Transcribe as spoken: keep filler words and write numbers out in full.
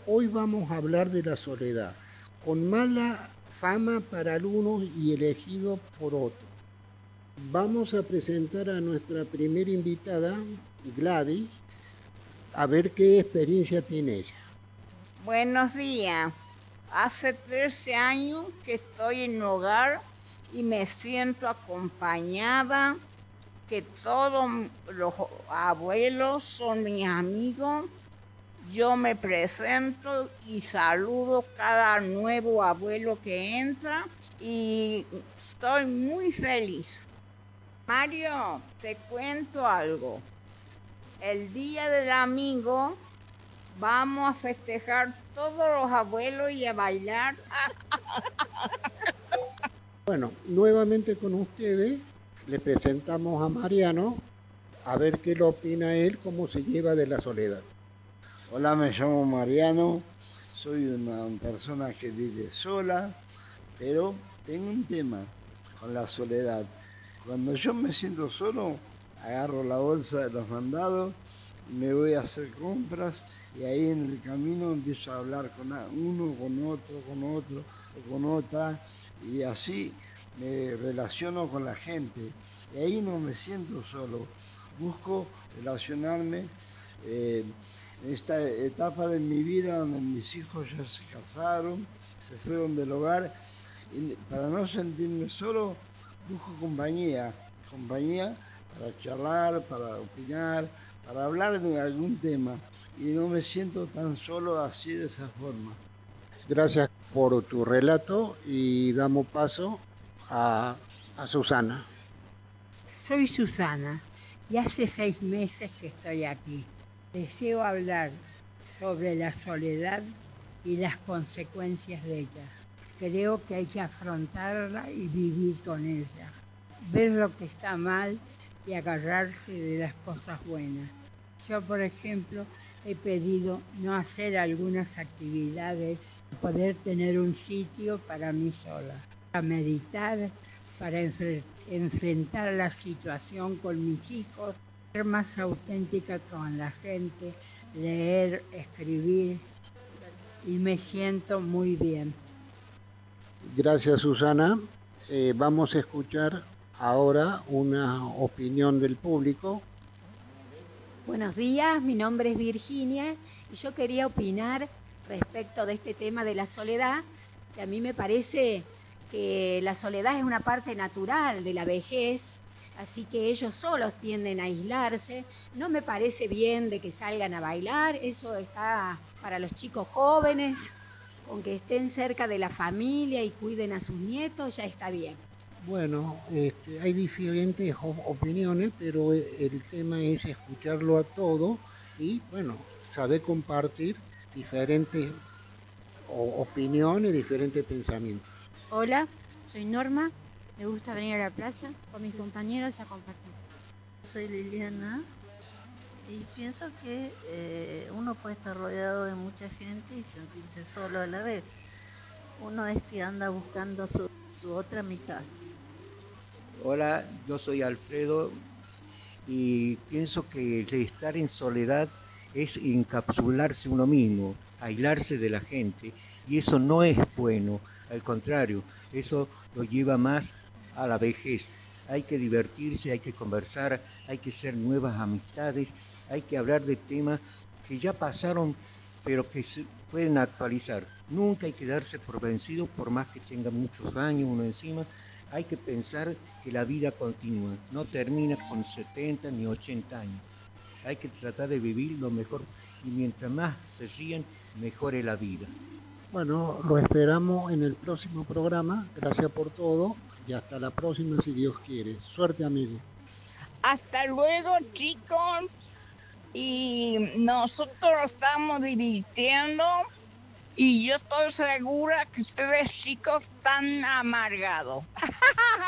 Hoy vamos a hablar de la soledad, con mala fama para algunos y elegido por otros. Vamos a presentar a nuestra primera invitada, Gladys, a ver qué experiencia tiene ella. Buenos días. Hace trece años que estoy en hogar y me siento acompañada, que todos los abuelos son mis amigos. Yo me presento y saludo cada nuevo abuelo que entra y estoy muy feliz. Mario, te cuento algo. El Día del Amigo vamos a festejar todos los abuelos y a bailar. Bueno, nuevamente con ustedes le presentamos a Mariano, a ver qué lo opina él, cómo se lleva de la soledad. Hola, me llamo Mariano, soy una persona que vive sola, pero tengo un tema con la soledad. Cuando yo me siento solo, agarro la bolsa de los mandados y me voy a hacer compras, y ahí en el camino empiezo a hablar con uno, con otro, con otro, o con otra, y así me relaciono con la gente, y ahí no me siento solo, busco relacionarme. Eh, en esta etapa de mi vida donde mis hijos ya se casaron, se fueron del hogar, y para no sentirme solo, busco compañía, compañía para charlar, para opinar, para hablar de algún tema, y no me siento tan solo así, de esa forma. Gracias por tu relato y damos paso a, a Susana. Soy Susana y hace seis meses que estoy aquí. Deseo hablar sobre la soledad y las consecuencias de ella. Creo que hay que afrontarla y vivir con ella. Ver lo que está mal y agarrarse de las cosas buenas. Yo, por ejemplo, he pedido no hacer algunas actividades, poder tener un sitio para mí sola, para meditar, para enfre- enfrentar la situación con mis hijos, ser más auténtica con la gente, leer, escribir, y me siento muy bien. Gracias, Susana. Eh, vamos a escuchar ahora una opinión del público. Buenos días, mi nombre es Virginia y yo quería opinar respecto de este tema de la soledad, que a mí me parece que la soledad es una parte natural de la vejez, así que ellos solos tienden a aislarse. No me parece bien de que salgan a bailar, eso está para los chicos jóvenes, con que estén cerca de la familia y cuiden a sus nietos, ya está bien. Bueno, este, hay diferentes op- opiniones, pero el tema es escucharlo a todo y, bueno, saber compartir diferentes o- opiniones, diferentes pensamientos. Hola, soy Norma, me gusta venir a la plaza con mis compañeros a compartir. Soy Liliana y pienso que eh, uno puede estar rodeado de mucha gente y sentirse solo a la vez. Uno es que anda buscando su, su otra mitad. Hola, yo soy Alfredo y pienso que el estar en soledad es encapsularse uno mismo, aislarse de la gente, y eso no es bueno, al contrario, eso lo lleva más a la vejez. Hay que divertirse, hay que conversar, hay que hacer nuevas amistades, hay que hablar de temas que ya pasaron, pero que se pueden actualizar. Nunca hay que darse por vencido, por más que tenga muchos años uno encima. Hay que pensar que la vida continúa, no termina con setenta ni ochenta años. Hay que tratar de vivir lo mejor, y mientras más se ríen, mejor es la vida. Bueno, lo esperamos en el próximo programa. Gracias por todo y hasta la próxima si Dios quiere. Suerte, amigo. Hasta luego, chicos. Y nosotros estamos divirtiendo y yo estoy segura que ustedes chicos están amargados.